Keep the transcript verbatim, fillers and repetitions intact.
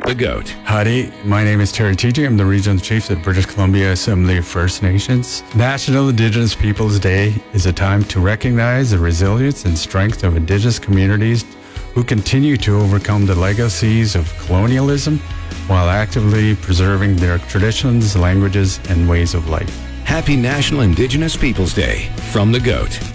The GOAT. Howdy, my name is Terry T J. I'm the Regional Chief at British Columbia Assembly of First Nations. National Indigenous Peoples Day is a time to recognize the resilience and strength of Indigenous communities who continue to overcome the legacies of colonialism while actively preserving their traditions, languages, and ways of life. Happy National Indigenous Peoples Day from The GOAT.